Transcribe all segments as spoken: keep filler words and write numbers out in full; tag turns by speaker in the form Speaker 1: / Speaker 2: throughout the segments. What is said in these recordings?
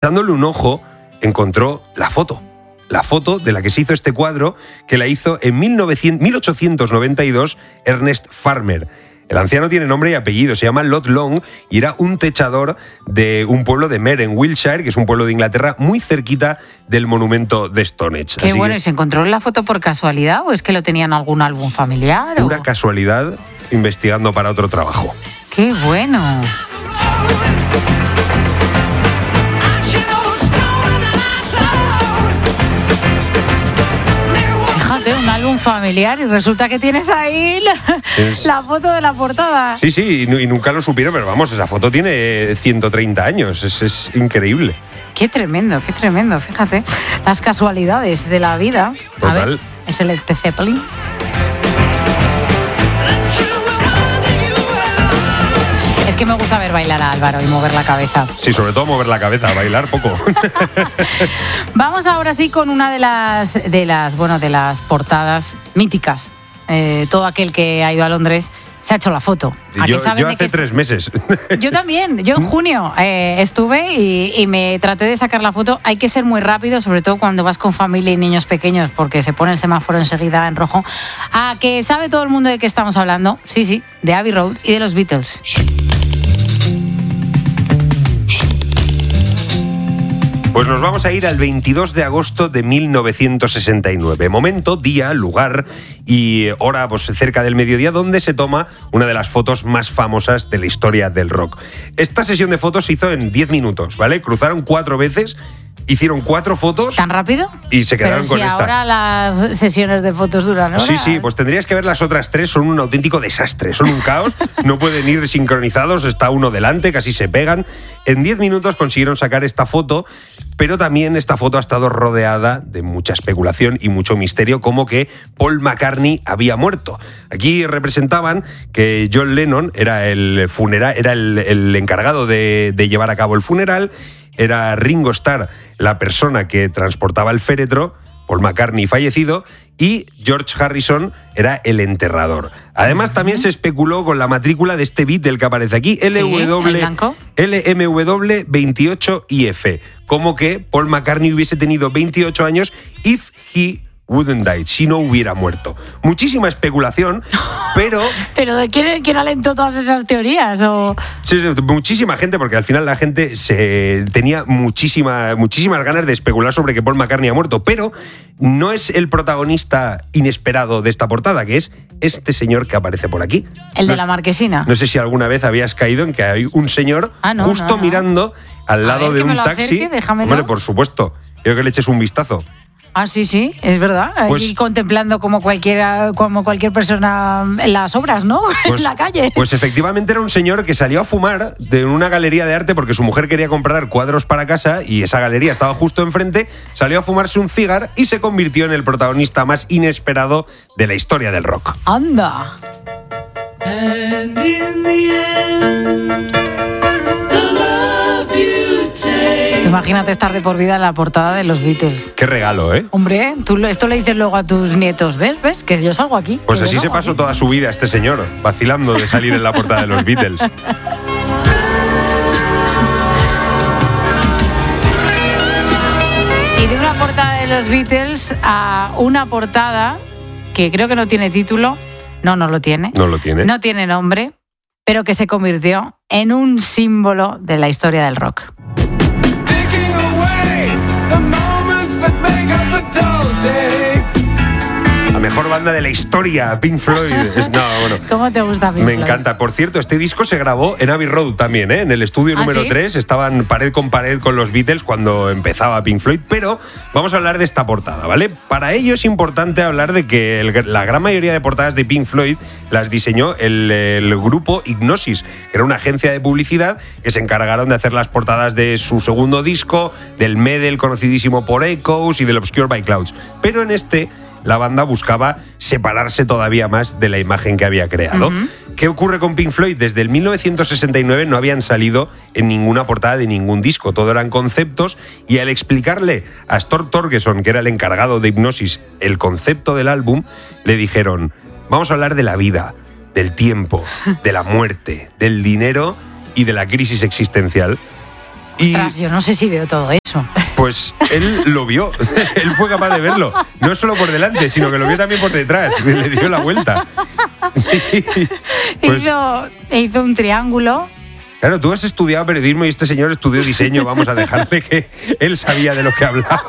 Speaker 1: dándole un ojo, encontró la foto. La foto de la que se hizo este cuadro, que la hizo en mil ochocientos noventa y dos Ernest Farmer. El anciano tiene nombre y apellido, se llama Lot Long y era un techador de un pueblo de Mer, en Wiltshire, que es un pueblo de Inglaterra muy cerquita del monumento de Stonehenge.
Speaker 2: Qué
Speaker 1: Así
Speaker 2: bueno,
Speaker 1: que,
Speaker 2: ¿y se encontró la foto por casualidad o es que lo tenían en algún álbum familiar?
Speaker 1: pura
Speaker 2: o...
Speaker 1: casualidad, investigando para otro trabajo.
Speaker 2: ¡Qué bueno! Un álbum familiar y resulta que tienes ahí la, es... la foto de la portada.
Speaker 1: Sí, sí, y, y nunca lo supieron, pero vamos, esa foto tiene ciento treinta años, es, es increíble.
Speaker 2: Qué tremendo, qué tremendo, fíjate, las casualidades de la vida.
Speaker 1: Total.
Speaker 2: A ver, es el Led Zeppelin. Es que me gusta ver bailar a Álvaro y mover la cabeza.
Speaker 1: Sí, sobre todo mover la cabeza, bailar poco.
Speaker 2: Vamos ahora sí con una de las, de las, bueno, de las portadas míticas. Eh, todo aquel que ha ido a Londres se ha hecho la foto.
Speaker 1: ¿A yo yo hace tres es... meses.
Speaker 2: Yo también. Yo en junio eh, estuve y, y me traté de sacar la foto. Hay que ser muy rápido, sobre todo cuando vas con familia y niños pequeños, porque se pone el semáforo enseguida en rojo. ¿A que sabe todo el mundo de qué estamos hablando? Sí, sí, de Abbey Road y de los Beatles.
Speaker 1: Pues nos vamos a ir al veintidós de agosto de mil novecientos sesenta y nueve. Momento, día, lugar y hora pues, cerca del mediodía, donde se toma una de las fotos más famosas de la historia del rock. Esta sesión de fotos se hizo en diez minutos, ¿vale? Cruzaron cuatro veces, hicieron cuatro fotos.
Speaker 2: ¿Tan rápido?
Speaker 1: Y se quedaron
Speaker 2: Pero
Speaker 1: con
Speaker 2: si
Speaker 1: esta.
Speaker 2: Ahora las sesiones de fotos duran horas.
Speaker 1: Sí, sí, pues tendrías que ver las otras tres, son un auténtico desastre, son un caos, no pueden ir sincronizados, está uno delante, casi se pegan. En diez minutos consiguieron sacar esta foto, pero también esta foto ha estado rodeada de mucha especulación y mucho misterio, como que Paul McCartney había muerto. Aquí representaban que John Lennon era el funeral, era el, el encargado de, de llevar a cabo el funeral, era Ringo Starr la persona que transportaba el féretro, Paul McCartney fallecido, y George Harrison era el enterrador. Además, también se especuló con la matrícula de este Beatle que aparece aquí, L M W veintiocho I F, como que Paul McCartney hubiese tenido veintiocho años if he wouldn't die, si no hubiera muerto. Muchísima especulación, pero...
Speaker 2: ¿Pero de quién, quién alentó todas esas teorías? O...
Speaker 1: Sí, muchísima gente, porque al final la gente se tenía muchísima, muchísimas ganas de especular sobre que Paul McCartney ha muerto, pero no es el protagonista inesperado de esta portada, que es este señor que aparece por aquí.
Speaker 2: ¿El
Speaker 1: no,
Speaker 2: de la marquesina?
Speaker 1: No sé si alguna vez habías caído en que hay un señor ah, no, justo no, no. mirando al lado
Speaker 2: ver,
Speaker 1: de un
Speaker 2: me lo
Speaker 1: taxi.
Speaker 2: Acerque,
Speaker 1: Hombre, por supuesto. Quiero que le eches un vistazo.
Speaker 2: Ah, sí, sí, es verdad. Pues, y contemplando como cualquiera, como cualquier persona en las obras, ¿no?
Speaker 1: Pues,
Speaker 2: en la calle.
Speaker 1: Pues efectivamente era un señor que salió a fumar de una galería de arte porque su mujer quería comprar cuadros para casa y esa galería estaba justo enfrente, salió a fumarse un cigar y se convirtió en el protagonista más inesperado de la historia del rock.
Speaker 2: ¡Anda!
Speaker 3: And in the end, the love you take.
Speaker 2: Tú imagínate estar de por vida en la portada de los Beatles.
Speaker 1: Qué regalo, ¿eh?
Speaker 2: Hombre, tú esto le dices luego a tus nietos, ¿ves? ¿Ves? Que yo salgo aquí.
Speaker 1: Pues así se pasó aquí toda su vida este señor, vacilando de salir en la portada de los Beatles.
Speaker 2: Y de una portada de los Beatles a una portada que creo que no tiene título. No, no lo tiene.
Speaker 1: No lo tiene.
Speaker 2: No tiene nombre, pero que se convirtió en un símbolo de la historia del rock.
Speaker 1: La mejor banda de la historia, Pink Floyd. Es, no, bueno,
Speaker 2: ¿Cómo te gusta Pink
Speaker 1: Me
Speaker 2: Floyd?
Speaker 1: encanta. Por cierto, este disco se grabó en Abbey Road también, ¿eh? En el estudio
Speaker 2: ¿Ah,
Speaker 1: número
Speaker 2: sí?
Speaker 1: tres. Estaban pared con pared con los Beatles cuando empezaba Pink Floyd. Pero vamos a hablar de esta portada, ¿vale? Para ello es importante hablar de que el, la gran mayoría de portadas de Pink Floyd las diseñó el, el grupo Hipgnosis, que era una agencia de publicidad que se encargaron de hacer las portadas de su segundo disco, del Medal, conocidísimo por Echoes, y del Obscured by Clouds. Pero en este, la banda buscaba separarse todavía más de la imagen que había creado. Uh-huh. ¿Qué ocurre con Pink Floyd? Desde el mil novecientos sesenta y nueve no habían salido en ninguna portada de ningún disco, todo eran conceptos, y al explicarle a Storm Thorgerson, que era el encargado de Hipgnosis, el concepto del álbum, le dijeron: vamos a hablar de la vida, del tiempo, de la muerte, del dinero y de la crisis existencial. Y
Speaker 2: Ostras, yo no sé si veo todo eso.
Speaker 1: pues él lo vio, él fue capaz de verlo, no solo por delante, sino que lo vio también por detrás, y le dio la vuelta. Sí. Pues,
Speaker 2: hizo, hizo un triángulo.
Speaker 1: claro, tú has estudiado periodismo y este señor estudió diseño, vamos a dejarle que él sabía de lo que hablaba.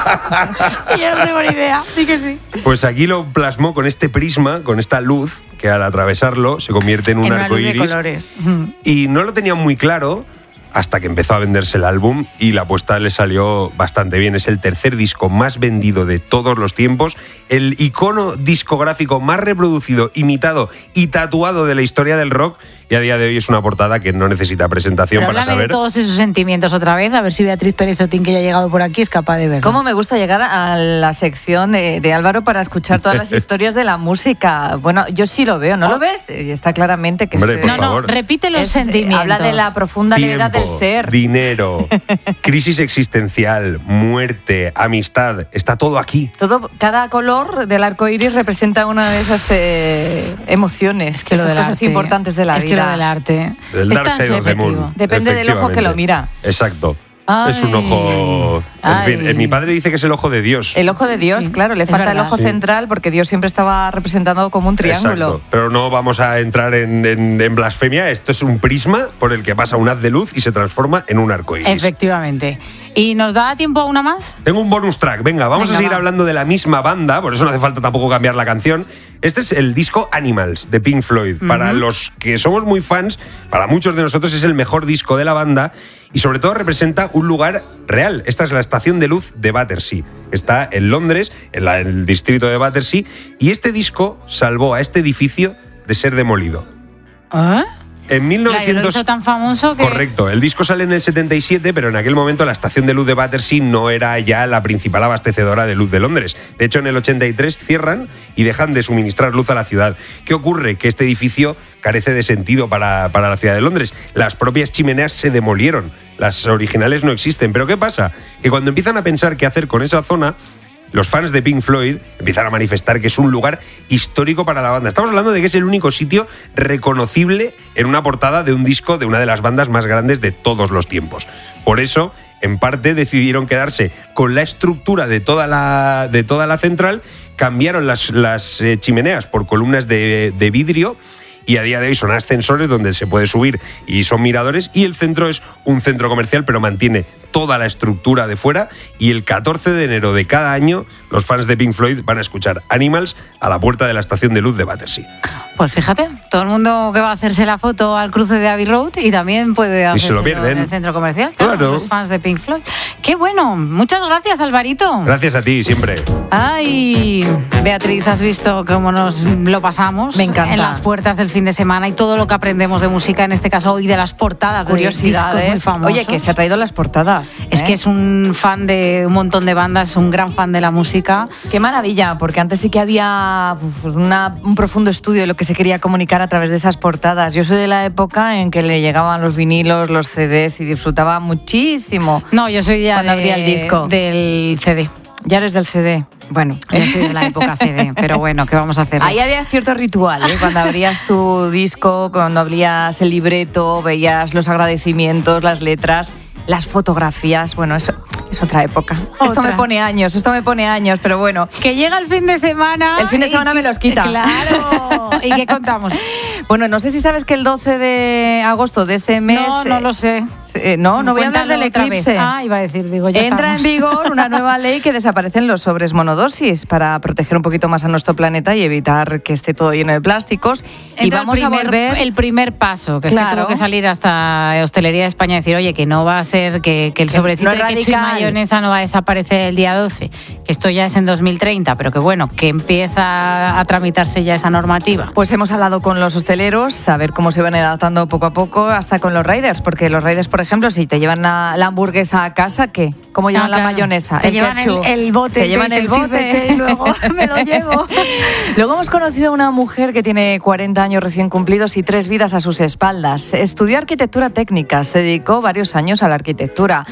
Speaker 2: Yo no tengo ni idea, sí que sí.
Speaker 1: Pues aquí lo plasmó con este prisma, con esta luz, que al atravesarlo se convierte en un
Speaker 2: En una
Speaker 1: arco
Speaker 2: luz de
Speaker 1: iris.
Speaker 2: colores. Mm.
Speaker 1: Y no lo tenía muy claro hasta que empezó a venderse el álbum y la apuesta le salió bastante bien. Es el tercer disco más vendido de todos los tiempos, el icono discográfico más reproducido, imitado y tatuado de la historia del rock, y a día de hoy es una portada que no necesita presentación
Speaker 2: Pero
Speaker 1: para
Speaker 2: háblame
Speaker 1: saber.
Speaker 2: de todos esos sentimientos otra vez, a ver si Beatriz Pérez Otín, que ya ha llegado por aquí, es capaz de verlo.
Speaker 4: ¿Cómo me gusta llegar a la sección de, de Álvaro para escuchar todas las historias de la música? Bueno, yo sí lo veo, ¿no lo ves? Y está claramente que
Speaker 1: Hombre,
Speaker 4: es,
Speaker 1: por
Speaker 2: No, no,
Speaker 1: favor.
Speaker 2: repite los
Speaker 4: es, eh,
Speaker 2: sentimientos.
Speaker 4: Habla de la profunda levedad del
Speaker 1: Tiempo,
Speaker 4: ser.
Speaker 1: dinero, crisis existencial, muerte, amistad, está todo aquí.
Speaker 4: Todo, cada color del arco iris representa una de esas eh, emociones,
Speaker 2: Es que lo
Speaker 4: esas
Speaker 2: del
Speaker 4: cosas
Speaker 2: arte,
Speaker 4: importante de la
Speaker 2: es
Speaker 4: vida.
Speaker 2: que lo del arte.
Speaker 1: El
Speaker 2: es
Speaker 1: Dark
Speaker 2: tan
Speaker 1: Side of the
Speaker 2: subjetivo.
Speaker 1: Moon.
Speaker 4: Depende del ojo que lo mira.
Speaker 1: Exacto.
Speaker 2: Ay.
Speaker 1: Es un ojo. En
Speaker 2: Ay.
Speaker 1: fin, eh, mi padre dice que es el ojo de Dios.
Speaker 4: El ojo de Dios,
Speaker 2: Sí,
Speaker 4: claro, le
Speaker 2: es
Speaker 4: falta el
Speaker 2: verdad.
Speaker 4: ojo
Speaker 1: Sí.
Speaker 4: central porque Dios siempre estaba representado como un triángulo.
Speaker 1: Exacto. Pero no vamos a entrar en, en- en blasfemia. Esto es un prisma por el que pasa un haz de luz y se transforma en un arco iris.
Speaker 2: Efectivamente. ¿Y nos da tiempo a una más?
Speaker 1: Tengo un bonus track. Venga, vamos
Speaker 2: Venga,
Speaker 1: a seguir
Speaker 2: va.
Speaker 1: hablando de la misma banda, por eso no hace falta tampoco cambiar la canción. Este es el disco Animals de Pink Floyd. Para los que somos muy fans, para muchos de nosotros es el mejor disco de la banda y sobre todo representa un lugar real. Esta es la estación de luz de Battersea. Está en Londres, en, la- en el distrito de Battersea, y este disco salvó a este edificio de ser demolido.
Speaker 2: ¿Eh?
Speaker 1: En mil
Speaker 2: Claro, lo
Speaker 1: novecientos...
Speaker 2: hizo tan famoso que...
Speaker 1: Correcto, el disco sale en el setenta y siete, pero en aquel momento la estación de luz de Battersea no era ya la principal abastecedora de luz de Londres. De hecho, en el ochenta y tres cierran y dejan de suministrar luz a la ciudad. ¿Qué ocurre? Que este edificio carece de sentido para, para la ciudad de Londres. Las propias chimeneas se demolieron, las originales no existen. ¿Pero qué pasa? Que cuando empiezan a pensar qué hacer con esa zona, los fans de Pink Floyd empiezan a manifestar que es un lugar histórico para la banda. Estamos hablando de que es el único sitio reconocible en una portada de un disco de una de las bandas más grandes de todos los tiempos. Por eso, en parte, decidieron quedarse con la estructura de toda la, de toda la central, cambiaron las, las eh, chimeneas por columnas de, de vidrio, y a día de hoy son ascensores donde se puede subir y son miradores, y el centro es un centro comercial, pero mantiene toda la estructura de fuera, y el catorce de enero de cada año los fans de Pink Floyd van a escuchar Animals a la puerta de la estación de luz de Battersea.
Speaker 2: Pues fíjate, todo el mundo que va a hacerse la foto al cruce de Abbey Road y también puede
Speaker 1: Y se lo
Speaker 2: hacerse
Speaker 1: pierden.
Speaker 2: en el centro comercial.
Speaker 1: Claro.
Speaker 2: Los fans de Pink Floyd. Qué bueno. Muchas gracias, Alvarito.
Speaker 1: Gracias a ti, siempre.
Speaker 2: Ay, Beatriz, has visto cómo nos lo pasamos.
Speaker 4: Me encanta.
Speaker 2: En las puertas del fin de semana y todo lo que aprendemos de música, en este caso hoy de las portadas de discos muy
Speaker 4: Curiosidades.
Speaker 2: famosos.
Speaker 4: Oye, que se ha traído las portadas.
Speaker 2: Es
Speaker 4: ¿eh?
Speaker 2: que es un fan de un montón de bandas, un gran fan de la música.
Speaker 4: Qué maravilla, porque antes sí que había pues, una- un profundo estudio de lo que se quería comunicar a través de esas portadas. Yo soy de la época en que le llegaban los vinilos, los C Ds y disfrutaba muchísimo.
Speaker 2: No, yo soy ya
Speaker 4: Cuando
Speaker 2: de-
Speaker 4: abría el disco.
Speaker 2: del C D.
Speaker 4: Ya eres del C D. Bueno,
Speaker 2: Yo soy de la época C D, pero bueno, ¿qué vamos a hacer?
Speaker 4: ahí había cierto ritual, ¿eh? Cuando abrías tu disco, cuando abrías el libreto, veías los agradecimientos, las letras, las fotografías. Bueno, eso es otra época. Esto
Speaker 2: Otra.
Speaker 4: me pone años, esto me pone años, pero bueno.
Speaker 2: Que llega el fin de semana.
Speaker 4: El fin de
Speaker 2: y
Speaker 4: semana
Speaker 2: que-
Speaker 4: me los quita.
Speaker 2: Claro. ¿Y qué contamos?
Speaker 4: Bueno, no sé si sabes que el doce de agosto de este mes...
Speaker 2: No, no lo sé.
Speaker 4: eh, no, no voy a hablar
Speaker 2: Cuéntalo
Speaker 4: del
Speaker 2: otra
Speaker 4: eclipse.
Speaker 2: vez. Ah, iba a decir, digo, ya
Speaker 4: Entra
Speaker 2: estamos.
Speaker 4: en vigor una nueva ley que desaparecen los sobres monodosis para proteger un poquito más a nuestro planeta y evitar que esté todo lleno de plásticos. y
Speaker 2: Entra
Speaker 4: vamos
Speaker 2: el primer,
Speaker 4: a volver...
Speaker 2: el primer paso, que es que
Speaker 4: Claro.
Speaker 2: tuvo que salir hasta Hostelería de España y decir, oye, que no va a ser, que, que el
Speaker 4: Que
Speaker 2: sobrecito
Speaker 4: no es
Speaker 2: de ketchup y
Speaker 4: radical.
Speaker 2: mayonesa no va a desaparecer el día doce, que esto ya es en dos mil treinta, pero que bueno, que empieza a tramitarse ya esa normativa.
Speaker 4: Pues hemos hablado con los hosteleros, a ver cómo se van adaptando poco a poco, hasta con los riders, porque los riders, por ejemplo, si te llevan la, la hamburguesa a casa, ¿qué? ¿Cómo llevan
Speaker 2: Ah,
Speaker 4: la
Speaker 2: claro.
Speaker 4: mayonesa?
Speaker 2: Te llevan
Speaker 4: ketchup.
Speaker 2: el- el bote,
Speaker 4: Te
Speaker 2: te
Speaker 4: llevan el
Speaker 2: dicen,
Speaker 4: bote
Speaker 2: "Sírvete", y luego me lo llevo.
Speaker 4: Luego hemos conocido a una mujer que tiene cuarenta años recién cumplidos y tres vidas a sus espaldas. Estudió arquitectura técnica, se dedicó varios años a la arquitectura.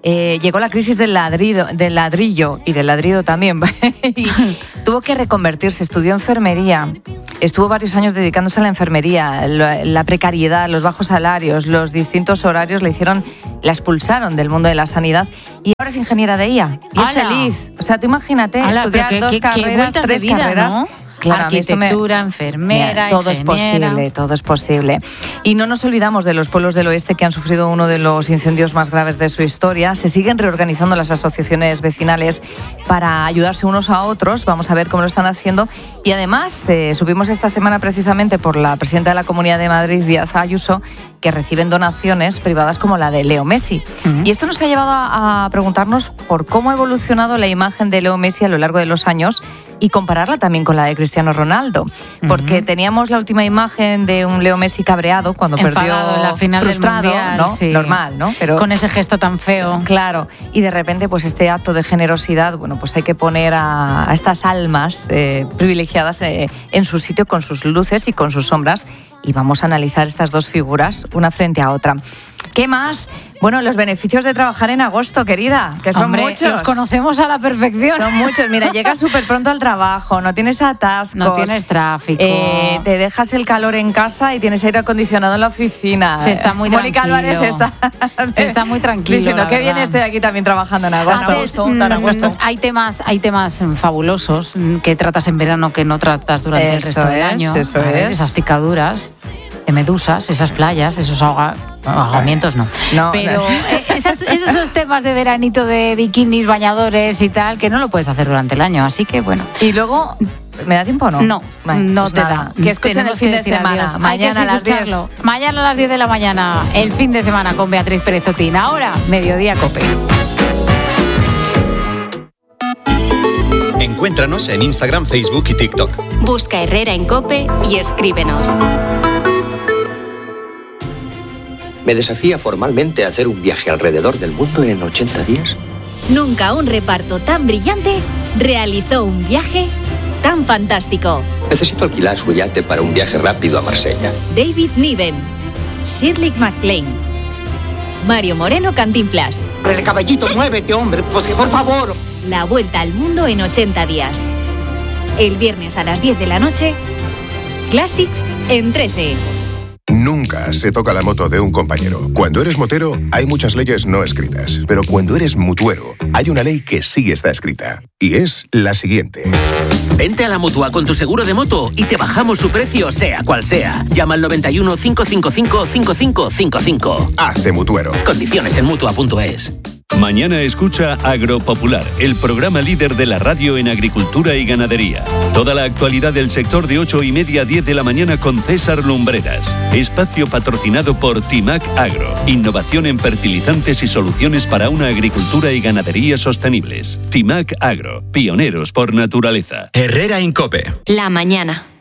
Speaker 4: eh, llegó la crisis del ladrido, del ladrillo y del ladrido también. Y tuvo que reconvertirse, estudió enfermería, estuvo varios años dedicándose a la enfermería. La, la precariedad, los bajos salarios, los distintos horarios le hicieron, la expulsaron del mundo de la sanidad y ahora es ingeniera de I A y es
Speaker 2: ¡Hala!
Speaker 4: feliz. O sea, tú imagínate
Speaker 2: Ala,
Speaker 4: estudiar
Speaker 2: pero
Speaker 4: dos
Speaker 2: qué- qué- qué
Speaker 4: carreras,
Speaker 2: vueltas de
Speaker 4: tres
Speaker 2: vida,
Speaker 4: carreras.
Speaker 2: ¿no?
Speaker 4: Claro, a mí esto me-
Speaker 2: Arquitectura, enfermera,
Speaker 4: Mira, todo es
Speaker 2: ingeniera.
Speaker 4: posible, todo es posible. Y no nos olvidamos de los pueblos del oeste que han sufrido uno de los incendios más graves de su historia. Se siguen reorganizando las asociaciones vecinales para ayudarse unos a otros. Vamos a ver cómo lo están haciendo. Y además, eh, subimos esta semana precisamente por la presidenta de la Comunidad de Madrid, Díaz Ayuso, que reciben donaciones privadas como la de Leo Messi. Uh-huh. Y esto nos ha llevado a, a preguntarnos por cómo ha evolucionado la imagen de Leo Messi a lo largo de los años y compararla también con la de Cristiano Ronaldo. Porque uh-huh. teníamos la última imagen de un Leo Messi cabreado cuando
Speaker 2: Enfadado
Speaker 4: perdió
Speaker 2: en la final
Speaker 4: frustrado,
Speaker 2: del Mundial,
Speaker 4: ¿no?
Speaker 2: Sí.
Speaker 4: Normal, ¿no? Pero
Speaker 2: con ese gesto tan feo.
Speaker 4: Claro, y de repente pues este acto de generosidad, bueno, pues hay que poner a, a estas almas eh, privilegiadas eh, en su sitio con sus luces y con sus sombras y vamos a analizar estas dos figuras una frente a otra. ¿Qué más? Bueno, los beneficios de trabajar en agosto, querida, que son
Speaker 2: Hombre,
Speaker 4: muchos.
Speaker 2: Los conocemos a la perfección.
Speaker 4: Son muchos. Mira, llegas súper pronto al trabajo, no tienes atascos.
Speaker 2: No tienes tráfico.
Speaker 4: Eh, te dejas el calor en casa y tienes aire acondicionado en la oficina.
Speaker 2: Se está muy
Speaker 4: Mónica
Speaker 2: tranquilo.
Speaker 4: Álvarez está...
Speaker 2: Se está muy tranquilo,
Speaker 4: diciendo,
Speaker 2: la
Speaker 4: qué bien
Speaker 2: verdad.
Speaker 4: estoy aquí también trabajando en agosto.
Speaker 2: Haces,
Speaker 4: Tan a gusto.
Speaker 2: mm, hay temas, hay temas fabulosos mm, que tratas en verano que no tratas durante el
Speaker 4: Eso
Speaker 2: resto del
Speaker 4: es,
Speaker 2: año.
Speaker 4: eso
Speaker 2: ¿Vale?
Speaker 4: es.
Speaker 2: Esas picaduras de medusas, esas playas, esos ahoga, ahogamientos no.
Speaker 4: No,
Speaker 2: Pero
Speaker 4: no.
Speaker 2: eh, esas- esos temas de veranito de bikinis, bañadores y tal, que no lo puedes hacer durante el año. Así que bueno.
Speaker 4: Y luego, ¿me da tiempo o no?
Speaker 2: No,
Speaker 4: Vale,
Speaker 2: no
Speaker 4: pues
Speaker 2: te
Speaker 4: nada,
Speaker 2: da.
Speaker 4: Que escuchen
Speaker 2: Tenemos
Speaker 4: el fin
Speaker 2: que
Speaker 4: de
Speaker 2: decir
Speaker 4: semana.
Speaker 2: adiós. Hay
Speaker 4: Mañana
Speaker 2: que
Speaker 4: a las diez.
Speaker 2: escucharlo. Mañana a las diez de la mañana, el fin de semana con Beatriz Pérez Otín. Ahora, Mediodía Cope.
Speaker 5: Encuéntranos en Instagram, Facebook y TikTok.
Speaker 6: Busca Herrera en Cope y escríbenos.
Speaker 7: ¿Me desafía formalmente a hacer un viaje alrededor del mundo en ochenta días?
Speaker 8: Nunca un reparto tan brillante realizó un viaje tan fantástico.
Speaker 7: Necesito alquilar su yate para un viaje rápido a Marsella.
Speaker 8: David Niven, Shirley MacLaine, Mario Moreno Cantinflas.
Speaker 9: El caballito, muévete, hombre, pues que por favor.
Speaker 8: La vuelta al mundo en ochenta días. El viernes a las diez de la noche, Classics en trece.
Speaker 10: Nunca se toca la moto de un compañero. Cuando eres motero, hay muchas leyes no escritas. Pero cuando eres mutuero, hay una ley que sí está escrita. Y es la siguiente.
Speaker 11: Vente a la Mutua con tu seguro de moto y te bajamos su precio, sea cual sea. Llama al noventa y uno, cinco cinco cinco, cinco cinco cinco cinco.
Speaker 10: Hazte mutuero.
Speaker 11: Condiciones en mutua punto es.
Speaker 12: Mañana escucha Agropopular, el programa líder de la radio en agricultura y ganadería. Toda la actualidad del sector de ocho y media a diez de la mañana con César Lumbreras. Espacio patrocinado por Timac Agro. Innovación en fertilizantes y soluciones para una agricultura y ganadería sostenibles. Timac Agro. Pioneros por naturaleza.
Speaker 5: Herrera en Cope.
Speaker 6: La mañana.